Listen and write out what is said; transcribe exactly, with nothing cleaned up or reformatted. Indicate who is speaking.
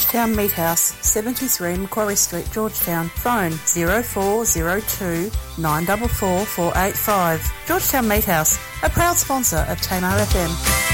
Speaker 1: Georgetown Meat House, seventy-three Macquarie Street, Georgetown. Phone zero four zero two nine four four four eight five. Georgetown Meat House, a proud sponsor of Tamar F M.